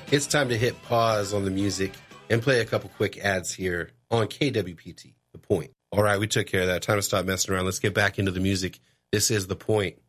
It's time to hit pause on the music and play a couple quick ads here on KWPT, The Point. All right, we took care of that. Time to stop messing around. Let's get back into the music. This is The Point.